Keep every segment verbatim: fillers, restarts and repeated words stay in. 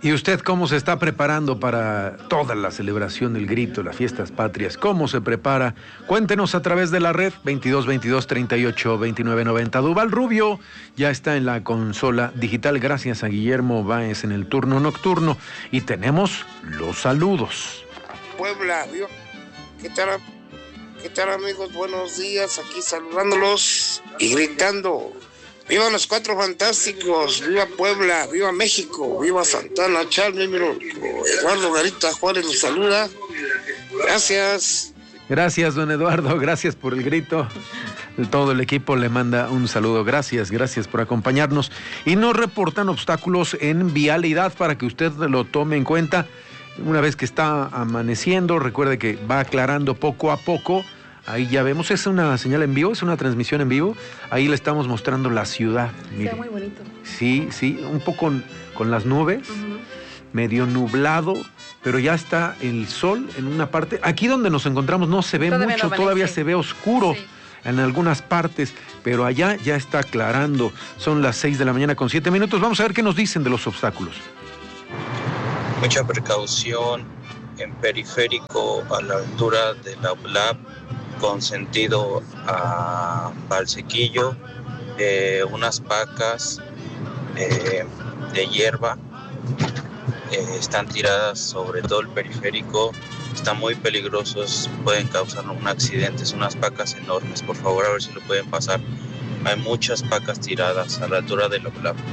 ¿Y usted cómo se está preparando para toda la celebración del grito, las fiestas patrias? ¿Cómo se prepara? Cuéntenos a través de la red veintidós veintidós treinta y ocho veintinueve noventa. Duval Rubio ya está en la consola digital, gracias a Guillermo Báez en el turno nocturno. Y tenemos los saludos. Puebla, viva. ¿Qué tal, qué tal amigos? Buenos días, aquí saludándolos y gritando. ¡Viva los Cuatro Fantásticos! ¡Viva Puebla! ¡Viva México! ¡Viva Santana! Charlie, Eduardo Garita Juárez los saluda. Gracias. Gracias, don Eduardo. Gracias por el grito. Todo el equipo le manda un saludo. Gracias, gracias por acompañarnos. Y nos reportan obstáculos en vialidad para que usted lo tome en cuenta. Una vez que está amaneciendo, recuerde que va aclarando poco a poco. Ahí ya vemos, es una señal en vivo, es una transmisión en vivo. Ahí le estamos mostrando la ciudad. Mire. Está muy bonito. Sí, sí, un poco con, con las nubes, uh-huh. medio nublado, pero ya está el sol en una parte. Aquí donde nos encontramos no se ve todavía mucho, no todavía se ve oscuro sí. en algunas partes, pero allá ya está aclarando. Son las seis de la mañana con siete minutos. Vamos a ver qué nos dicen de los obstáculos. Mucha precaución en periférico a la altura de la U L A P, con sentido a Valsequillo, eh, unas pacas eh, de hierba eh, están tiradas sobre todo el periférico, están muy peligrosos, pueden causar un accidente, son unas pacas enormes, por favor a ver si lo pueden pasar. Hay muchas pacas tiradas a la altura de la U L A P.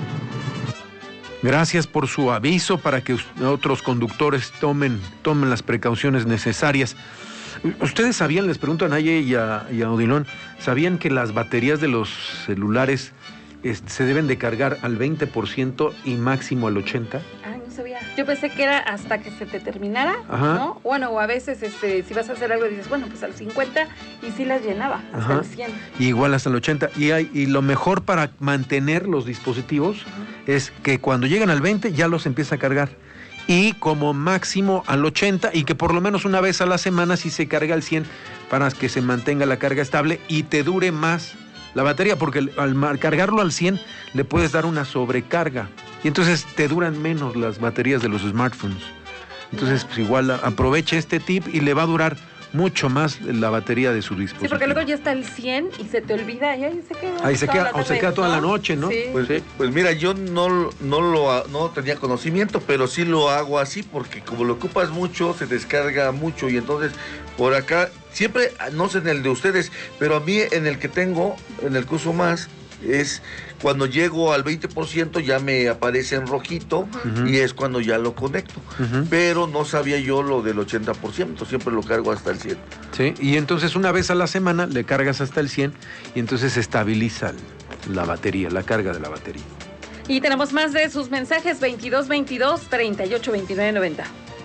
Gracias por su aviso para que otros conductores tomen, tomen las precauciones necesarias. ¿Ustedes sabían, les pregunto a Naye y a, y a Odilón, sabían que las baterías de los celulares es, se deben de cargar al veinte por ciento y máximo al ochenta por ciento? Ay, no sabía. Yo pensé que era hasta que se te terminara, Ajá. ¿no? Bueno, o a veces este, si vas a hacer algo dices, bueno, pues al cincuenta y sí las llenaba, hasta Ajá. el cien. Y igual hasta el ochenta. Y, hay, y lo mejor para mantener los dispositivos Ajá. es que cuando llegan al veinte ya los empieza a cargar. Y como máximo al ochenta, y que por lo menos una vez a la semana si se carga al cien para que se mantenga la carga estable y te dure más la batería, porque al cargarlo al cien le puedes dar una sobrecarga y entonces te duran menos las baterías de los smartphones. Entonces pues igual aproveche este tip y le va a durar mucho más la batería de su dispositivo. Sí, porque luego ya está el cien y se te olvida y ahí se queda. Ahí se queda, o se queda toda la noche, ¿no? Sí. Pues, sí. pues mira, yo no, no lo no tenía conocimiento, pero sí lo hago así porque como lo ocupas mucho, se descarga mucho y entonces por acá, siempre, no sé en el de ustedes, pero a mí en el que tengo, en el que uso más, es cuando llego al veinte por ciento ya me aparece en rojito uh-huh. y es cuando ya lo conecto. Uh-huh. Pero no sabía yo lo del ochenta por ciento, siempre lo cargo hasta el cien. Sí, y entonces una vez a la semana le cargas hasta el cien y entonces se estabiliza la batería, la carga de la batería. Y tenemos más de sus mensajes, veintidós veintidós treinta y ocho veintinueve noventa.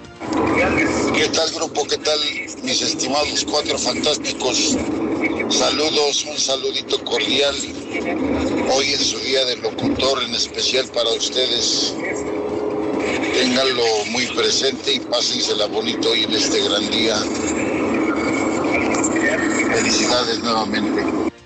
¿Qué tal, grupo? ¿Qué tal, mis estimados Cuatro Fantásticos? Saludos, un saludito cordial. Hoy en su día del locutor, en especial para ustedes. Ténganlo muy presente y pásensela bonito hoy en este gran día. Felicidades nuevamente.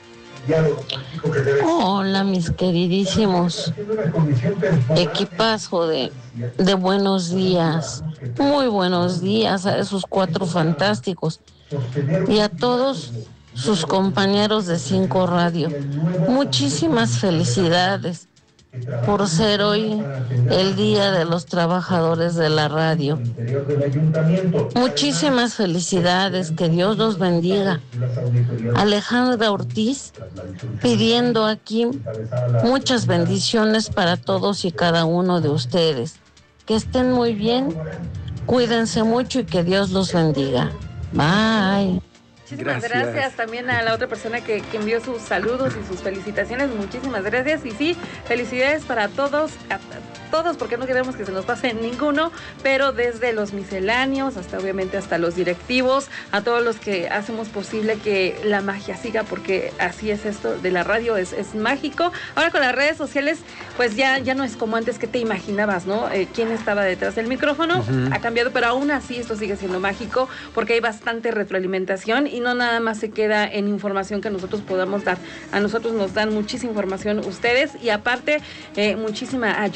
Hola, mis queridísimos equipazo de, de buenos días. Muy buenos días a esos Cuatro Fantásticos y a todos sus compañeros de Cinco Radio. Muchísimas felicidades por ser hoy el Día de los Trabajadores de la Radio. Muchísimas felicidades, que Dios los bendiga. Alejandra Ortiz pidiendo aquí muchas bendiciones para todos y cada uno de ustedes. Que estén muy bien, cuídense mucho y que Dios los bendiga. Bye. Muchísimas gracias. gracias también a la otra persona que, que envió sus saludos y sus felicitaciones. Muchísimas gracias. Y sí, felicidades para todos, a, a todos, porque no queremos que se nos pase ninguno, pero desde los misceláneos hasta obviamente hasta los directivos, a todos los que hacemos posible que la magia siga, porque así es esto de la radio, es, es mágico. Ahora con las redes sociales, pues ya, ya no es como antes que te imaginabas, ¿no? Eh, quién estaba detrás del micrófono, uh-huh. ha cambiado, pero aún así esto sigue siendo mágico, porque hay bastante retroalimentación y no nada más se queda en información que nosotros podamos dar. A nosotros nos dan muchísima información ustedes y aparte eh, muchísima ayuda, ¿no?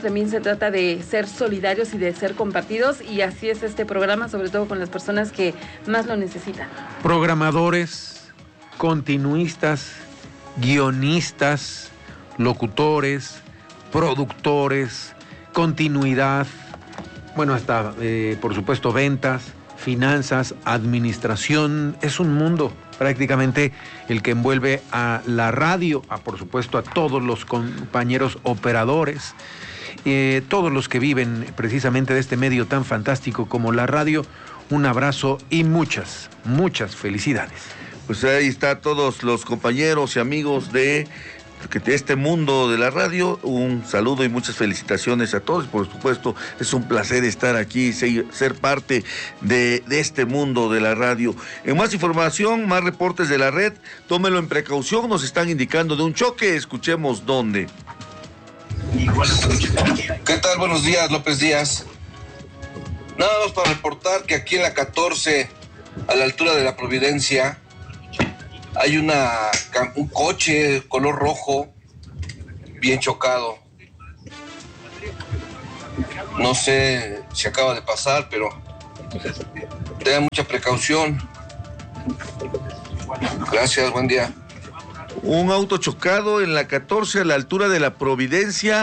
también se trata de ser solidarios y de ser compartidos, y así es este programa, sobre todo con las personas que más lo necesitan. Programadores, continuistas, guionistas, locutores, productores, continuidad, bueno, hasta, eh, por supuesto, ventas, finanzas, administración. Es un mundo prácticamente el que envuelve a la radio, a, por supuesto, a todos los compañeros operadores, eh, todos los que viven precisamente de este medio tan fantástico como la radio. Un abrazo y muchas, muchas felicidades. Pues ahí está todos los compañeros y amigos de de este mundo de la radio, un saludo y muchas felicitaciones a todos. Por supuesto, es un placer estar aquí, ser parte de, de este mundo de la radio. En más información, más reportes de la red, tómelo en precaución, nos están indicando de un choque, escuchemos dónde. ¿Qué tal? Buenos días, López Díaz. Nada más para reportar que aquí en la catorce, a la altura de la Providencia, hay una, un coche color rojo bien chocado. No sé si acaba de pasar, pero tengan mucha precaución. Gracias, buen día. Un auto chocado en la catorce a la altura de la Providencia.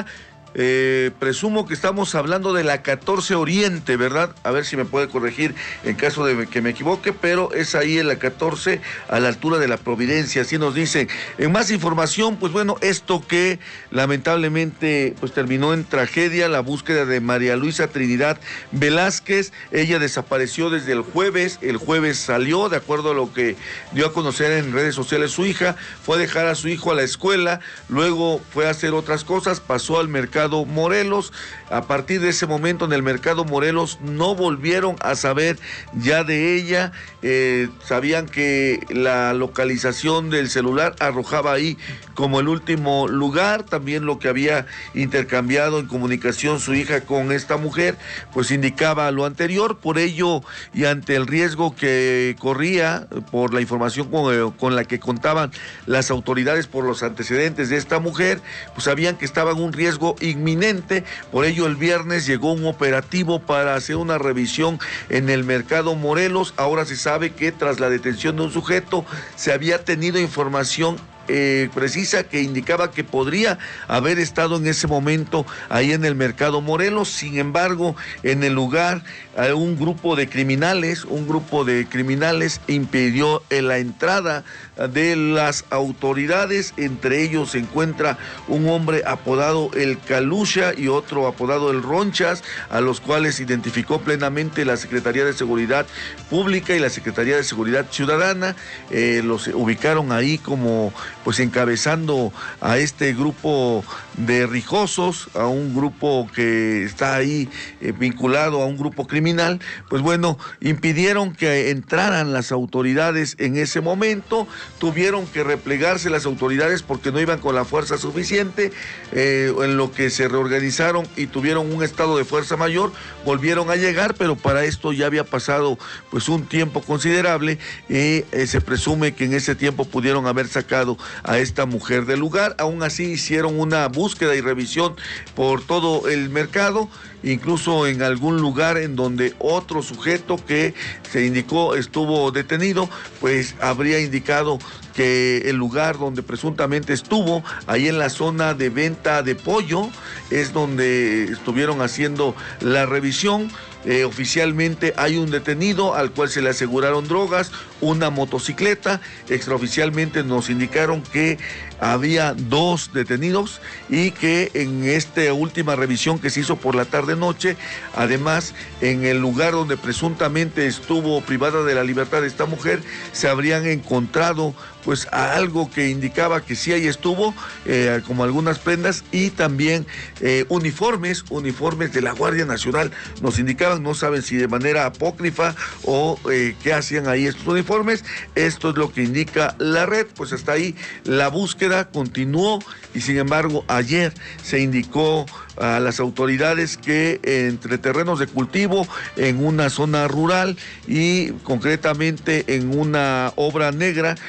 Eh, presumo que estamos hablando de la catorce Oriente, ¿verdad? A ver si me puede corregir en caso de que me equivoque, pero es ahí en la catorce a la altura de la Providencia, así nos dicen. En más información, pues bueno, esto que lamentablemente pues terminó en tragedia, la búsqueda de María Luisa Trinidad Velázquez. Ella desapareció desde el jueves, el jueves salió, de acuerdo a lo que dio a conocer en redes sociales su hija, fue a dejar a su hijo a la escuela, luego fue a hacer otras cosas, pasó al mercado Morelos. A partir de ese momento en el mercado Morelos no volvieron a saber ya de ella. Eh, sabían que la localización del celular arrojaba ahí como el último lugar, también lo que había intercambiado en comunicación su hija con esta mujer pues indicaba lo anterior. Por ello y ante el riesgo que corría por la información con, con la que contaban las autoridades por los antecedentes de esta mujer, pues sabían que estaba en un riesgo inminente. Por ello el viernes llegó un operativo para hacer una revisión en el mercado Morelos. Ahora se sabe que tras la detención de un sujeto se había tenido información Eh, precisa que indicaba que podría haber estado en ese momento ahí en el mercado Morelos. Sin embargo, en el lugar eh, un grupo de criminales, un grupo de criminales impidió eh, la entrada de las autoridades. Entre ellos se encuentra un hombre apodado el Calucha y otro apodado el Ronchas, a los cuales identificó plenamente la Secretaría de Seguridad Pública y la Secretaría de Seguridad Ciudadana. Eh, los ubicaron ahí como pues encabezando a este grupo de rijosos, a un grupo que está ahí eh, vinculado a un grupo criminal. Pues bueno, impidieron que entraran las autoridades en ese momento, tuvieron que replegarse las autoridades porque no iban con la fuerza suficiente, eh, en lo que se reorganizaron y tuvieron un estado de fuerza mayor, volvieron a llegar, pero para esto ya había pasado pues un tiempo considerable y eh, se presume que en ese tiempo pudieron haber sacado a esta mujer del lugar. Aún así hicieron una búsqueda y revisión por todo el mercado, incluso en algún lugar en donde otro sujeto que se indicó estuvo detenido, pues habría indicado que el lugar donde presuntamente estuvo, ahí en la zona de venta de pollo, es donde estuvieron haciendo la revisión. Eh, oficialmente hay un detenido al cual se le aseguraron drogas, una motocicleta. Extraoficialmente nos indicaron que había dos detenidos y que en esta última revisión que se hizo por la tarde-noche, además en el lugar donde presuntamente estuvo privada de la libertad de esta mujer, se habrían encontrado pues a algo que indicaba que sí ahí estuvo, eh, como algunas prendas y también eh, uniformes, uniformes de la Guardia Nacional. Nos indicaban, no saben si de manera apócrifa o eh, qué hacían ahí estos uniformes. Esto es lo que indica la red. Pues hasta ahí la búsqueda continuó y sin embargo ayer se indicó a las autoridades que entre terrenos de cultivo en una zona rural y concretamente en una obra negra fue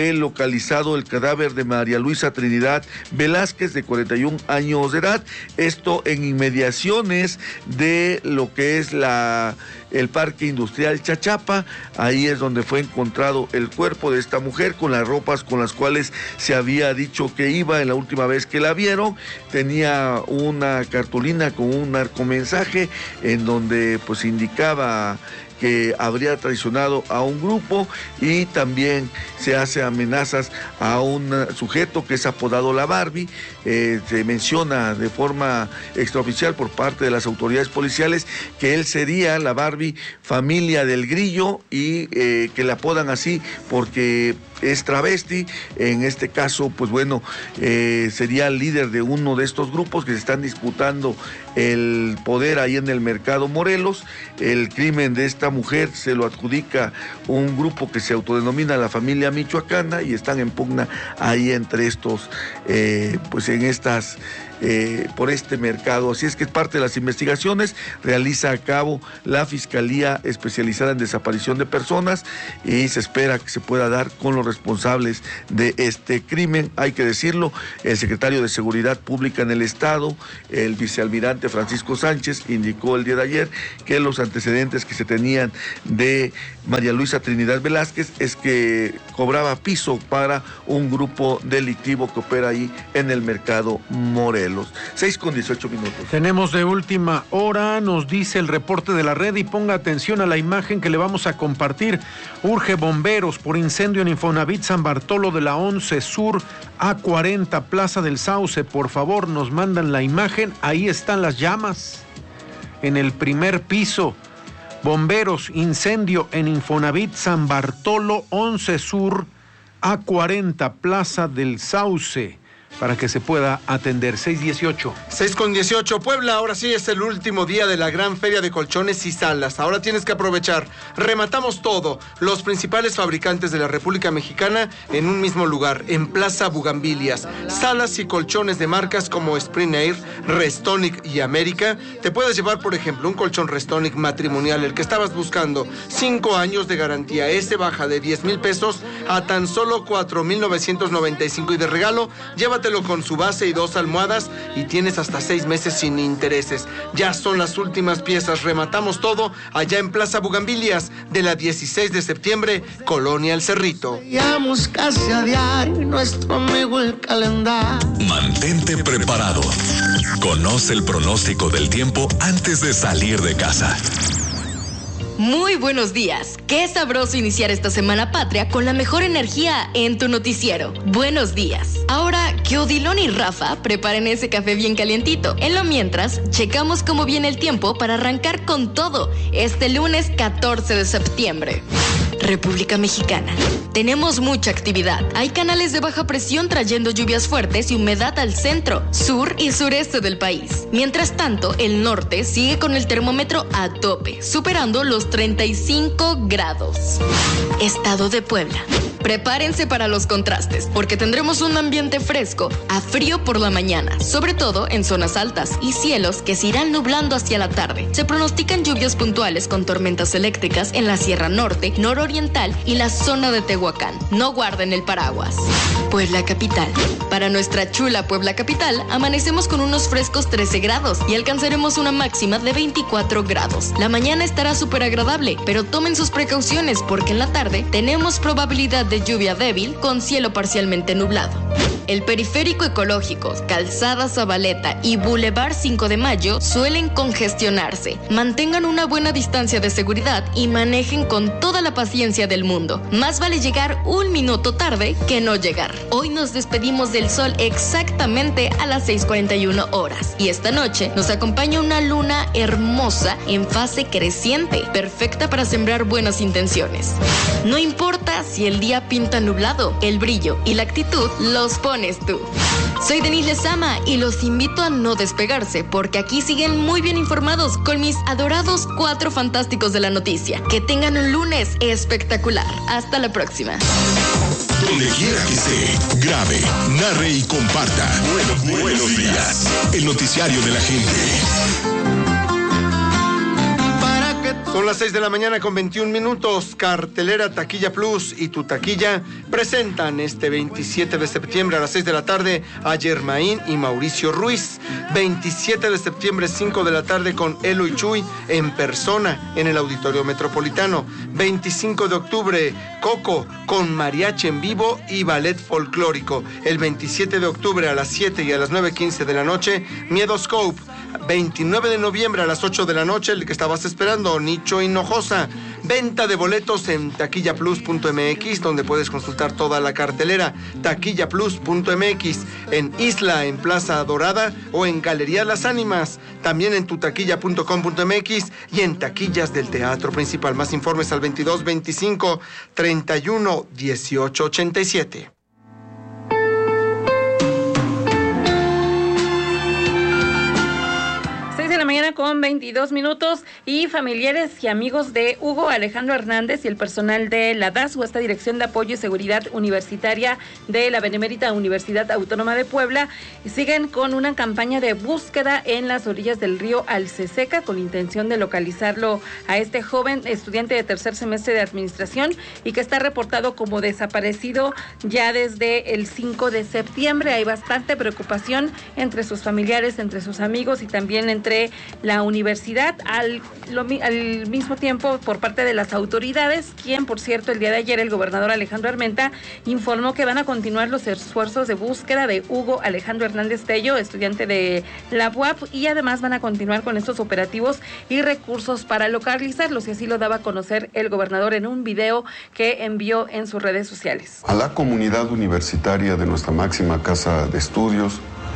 fue localizado el cadáver de María Luisa Trinidad Velázquez, de cuarenta y un años de edad, esto en inmediaciones de lo que es la el Parque Industrial Chachapa. Ahí es donde fue encontrado el cuerpo de esta mujer con las ropas con las cuales se había dicho que iba en la última vez que la vieron. Tenía una cartulina con un narcomensaje en donde pues indicaba que habría traicionado a un grupo, y también se hace amenazas a un sujeto que es apodado La Barbie. Eh, se menciona de forma extraoficial por parte de las autoridades policiales que él sería, La Barbie, familia del Grillo, y eh, que le apodan así porque es travesti. En este caso, pues bueno, eh, sería el líder de uno de estos grupos que se están disputando el poder ahí en el Mercado Morelos. El crimen de esta mujer se lo adjudica un grupo que se autodenomina la familia michoacana, y están en pugna ahí entre estos, eh, pues en estas, eh, por este mercado. Así es que es parte de las investigaciones, realiza a cabo la Fiscalía Especializada en Desaparición de Personas, y se espera que se pueda dar con los responsables de este crimen. Hay que decirlo, el secretario de Seguridad Pública en el Estado, el vicealmirante Francisco Sánchez, indicó el día de ayer que los antecedentes que se tenían de María Luisa Trinidad Velázquez es que cobraba piso para un grupo delictivo que opera ahí en el Mercado Morelos. seis con dieciocho minutos. Tenemos de última hora, nos dice el reporte de la red, y ponga atención a la imagen que le vamos a compartir. Urge bomberos por incendio en Infonavit San Bartolo de la once Sur A cuarenta, Plaza del Sauce. Por favor, nos mandan la imagen. Ahí están las llamas en el primer piso. Bomberos, incendio en Infonavit San Bartolo once Sur A cuarenta, Plaza del Sauce, para que se pueda atender. seis dieciocho. seis con dieciocho. Puebla, ahora sí es el último día de la gran feria de colchones y salas. Ahora tienes que aprovechar. Rematamos todo. Los principales fabricantes de la República Mexicana en un mismo lugar, en Plaza Bugambilias. Salas y colchones de marcas como Spring Air, Restonic y América. Te puedes llevar, por ejemplo, un colchón Restonic matrimonial, el que estabas buscando. Cinco años de garantía. Ese baja de diez mil pesos a tan solo cuatro mil novecientos noventa y cinco, y de regalo, llévatelo con su base y dos almohadas, y tienes hasta seis meses sin intereses. Ya son las últimas piezas. Rematamos todo allá en Plaza Bugambilias, de la dieciséis de septiembre, Colonia El Cerrito. Veíamos casi a diario nuestro amigo el calendario. Mantente preparado. Conoce el pronóstico del tiempo antes de salir de casa. Muy buenos días. Qué sabroso iniciar esta semana patria con la mejor energía en tu noticiero. Buenos días. Ahora que Odilon y Rafa preparen ese café bien calientito. En lo mientras, checamos cómo viene el tiempo para arrancar con todo este lunes catorce de septiembre. República Mexicana. Tenemos mucha actividad. Hay canales de baja presión trayendo lluvias fuertes y humedad al centro, sur y sureste del país. Mientras tanto, el norte sigue con el termómetro a tope, superando los treinta y cinco grados. Estado de Puebla. Prepárense para los contrastes, porque tendremos un ambiente fresco a frío por la mañana, sobre todo en zonas altas, y cielos que se irán nublando hacia la tarde. Se pronostican lluvias puntuales con tormentas eléctricas en la Sierra Norte, nororiental y la zona de Tehuacán. No guarden el paraguas. Puebla Capital. Para nuestra chula Puebla Capital, amanecemos con unos frescos trece grados y alcanzaremos una máxima de veinticuatro grados. La mañana estará súper agradable, pero tomen sus precauciones, porque en la tarde tenemos probabilidad de lluvia débil con cielo parcialmente nublado. El Periférico Ecológico, Calzada Zabaleta y Boulevard cinco de Mayo suelen congestionarse. Mantengan una buena distancia de seguridad y manejen con toda la paciencia del mundo. Más vale llegar un minuto tarde que no llegar. Hoy nos despedimos del sol exactamente a las seis cuarenta y una horas. Y esta noche nos acompaña una luna hermosa en fase creciente, perfecta para sembrar buenas intenciones. No importa si el día pinta nublado, el brillo y la actitud los pones tú. Soy Denise Lezama y los invito a no despegarse, porque aquí siguen muy bien informados con mis adorados cuatro fantásticos de la noticia. Que tengan un lunes espectacular. Hasta la próxima. Donde quiera que esté, grabe, narre y comparta. Buenos, buenos días. El noticiario de la gente. Son Son las seis de la mañana con veintiún minutos. Cartelera Taquilla Plus y Tu Taquilla presentan este veintisiete de septiembre a las seis de la tarde a Germain y Mauricio Ruiz. veintisiete de septiembre, cinco de la tarde con Elo y Chuy en persona en el Auditorio Metropolitano. veinticinco de octubre, Coco con mariachi en vivo y ballet folclórico. El veintisiete de octubre a las siete y a las nueve quince de la noche, Miedoscope. veintinueve de noviembre a las ocho de la noche, el que estabas esperando, Nicho Hinojosa. Venta de boletos en taquilla plus punto m x, donde puedes consultar toda la cartelera. taquilla plus punto m x, en Isla, en Plaza Dorada o en Galería Las Ánimas. También en tu taquilla punto com punto m x y en taquillas del Teatro Principal. Más informes al veintidós veinticinco treinta y uno dieciocho ochenta y siete. La mañana con veintidós minutos. Y familiares y amigos de Hugo Alejandro Hernández y el personal de la D A S, o esta Dirección de Apoyo y Seguridad Universitaria de la Benemérita Universidad Autónoma de Puebla, siguen con una campaña de búsqueda en las orillas del río Alceseca con intención de localizarlo a este joven estudiante de tercer semestre de administración y que está reportado como desaparecido ya desde el cinco de septiembre. Hay bastante preocupación entre sus familiares, entre sus amigos y también entre la universidad, al, lo, al mismo tiempo por parte de las autoridades, quien, por cierto, el día de ayer el gobernador Alejandro Armenta informó que van a continuar los esfuerzos de búsqueda de Hugo Alejandro Hernández Tello, estudiante de la U A P, y además van a continuar con estos operativos y recursos para localizarlos, y así lo daba a conocer el gobernador en un video que envió en sus redes sociales. A la comunidad universitaria de nuestra máxima casa de estudios,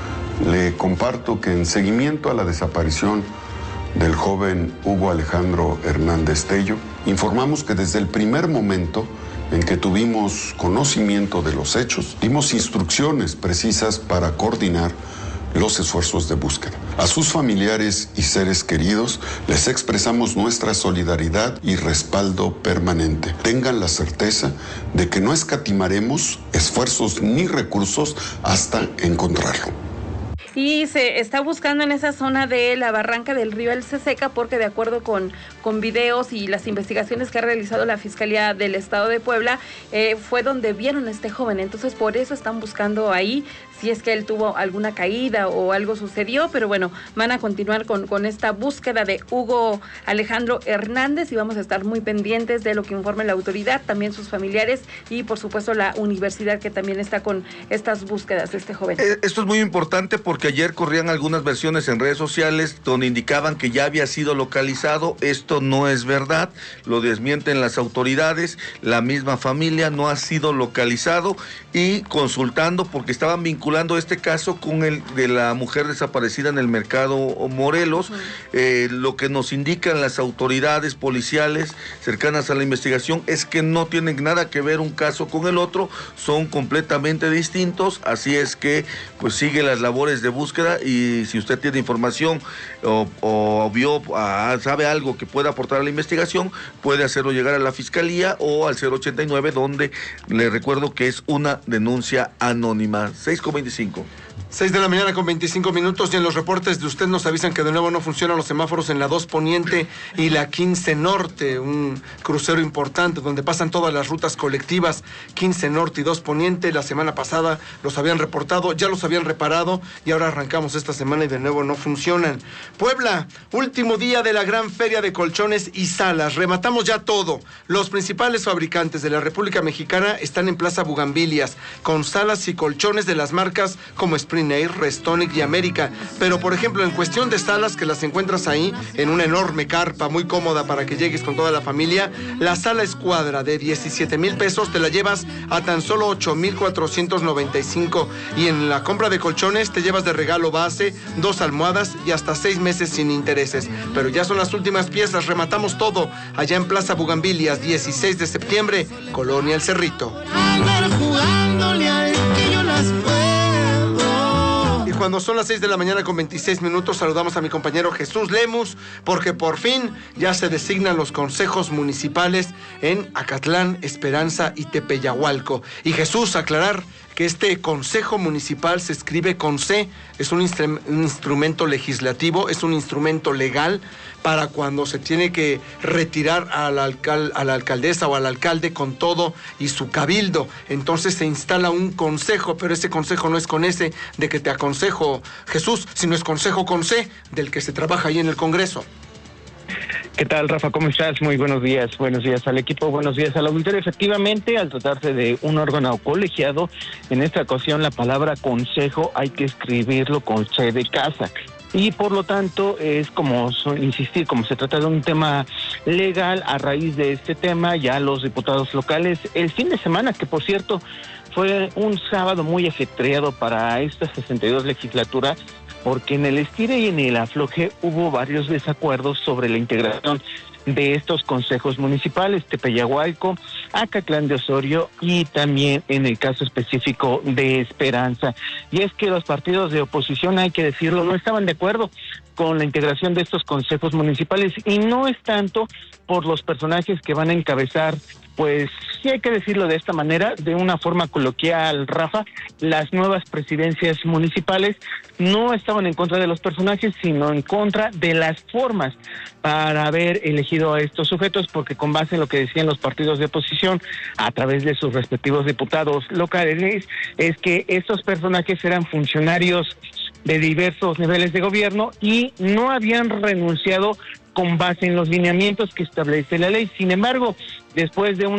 le comparto que en seguimiento a la desaparición del joven Hugo Alejandro Hernández Tello, informamos que desde el primer momento en que tuvimos conocimiento de los hechos, dimos instrucciones precisas para coordinar los esfuerzos de búsqueda. A sus familiares y seres queridos les expresamos nuestra solidaridad y respaldo permanente. Tengan la certeza de que no escatimaremos esfuerzos ni recursos hasta encontrarlo. Y se está buscando en esa zona de la barranca del río Alceseca porque, de acuerdo con, con videos y las investigaciones que ha realizado la Fiscalía del Estado de Puebla, eh, fue donde vieron a este joven. Entonces, por eso están buscando ahí si es que él tuvo alguna caída o algo sucedió, pero bueno, van a continuar con, con esta búsqueda de Hugo Alejandro Hernández y vamos a estar muy pendientes de lo que informe la autoridad, también sus familiares y, por supuesto, la universidad, que también está con estas búsquedas de este joven. Esto es muy importante porque ayer corrían algunas versiones en redes sociales donde indicaban que ya había sido localizado. Esto no es verdad, lo desmienten las autoridades, la misma familia, no ha sido localizado, y consultando porque estaban vinculando este caso con el de la mujer desaparecida en el mercado Morelos, uh-huh. eh, lo que nos indican las autoridades policiales cercanas a la investigación es que no tienen nada que ver un caso con el otro, son completamente distintos, así es que pues sigue las labores de búsqueda, y si usted tiene información o, o vio, ah, sabe algo que pueda aportar a la investigación, puede hacerlo llegar a la Fiscalía o al cero ochenta y nueve, donde le recuerdo que es una denuncia anónima. seis con veinticinco. seis de la mañana con veinticinco minutos, y en los reportes de usted nos avisan que de nuevo no funcionan los semáforos en la dos Poniente y la quince Norte, un crucero importante donde pasan todas las rutas colectivas. quince Norte y dos Poniente, la semana pasada los habían reportado, ya los habían reparado y ahora arrancamos esta semana y de nuevo no funcionan. Puebla, último día de la gran feria de colchones y salas, rematamos ya todo. Los principales fabricantes de la República Mexicana están en Plaza Bugambilias, con salas y colchones de las marcas como Spring Air, Restonic y América. Pero, por ejemplo, en cuestión de salas, que las encuentras ahí en una enorme carpa muy cómoda para que llegues con toda la familia, la sala Escuadra de diecisiete mil pesos te la llevas a tan solo ocho mil cuatrocientos noventa y cinco, y en la compra de colchones te llevas de regalo base, dos almohadas y hasta seis meses sin intereses. Pero ya son las últimas piezas, rematamos todo allá en Plaza Bugambilias, dieciséis de septiembre, Colonia El Cerrito. Andar jugándole al que yo las puedo. Y cuando son las seis de la mañana con veintiséis minutos, saludamos a mi compañero Jesús Lemus, porque por fin ya se designan los consejos municipales en Acatlán, Esperanza y Tepeyahualco. Y Jesús, aclarar que este Consejo Municipal se escribe con C, es un, instru- un instrumento legislativo, es un instrumento legal para cuando se tiene que retirar al alcal- a la alcaldesa o al alcalde con todo y su cabildo. Entonces se instala un consejo, pero ese consejo no es con ese de que te aconsejo, Jesús, sino es consejo con C, del que se trabaja ahí en el Congreso. ¿Qué tal, Rafa? ¿Cómo estás? Muy buenos días. Buenos días al equipo, buenos días al auditorio. Efectivamente, al tratarse de un órgano colegiado, en esta ocasión la palabra consejo hay que escribirlo con C de casa. Y por lo tanto es como insistir, como se trata de un tema legal, a raíz de este tema ya los diputados locales, el fin de semana, que por cierto fue un sábado muy ajetreado para esta sesenta y dos legislatura, porque en el estire y en el afloje hubo varios desacuerdos sobre la integración de estos consejos municipales, Tepeyagualco, Acatlán de Osorio y también en el caso específico de Esperanza. Y es que los partidos de oposición, hay que decirlo, no estaban de acuerdo con la integración de estos consejos municipales, y no es tanto por los personajes que van a encabezar, pues sí hay que decirlo de esta manera, de una forma coloquial, Rafa, las nuevas presidencias municipales no estaban en contra de los personajes, sino en contra de las formas para haber elegido a estos sujetos, porque con base en lo que decían los partidos de oposición a través de sus respectivos diputados locales, es que estos personajes eran funcionarios de diversos niveles de gobierno y no habían renunciado con base en los lineamientos que establece la ley. Sin embargo, después de un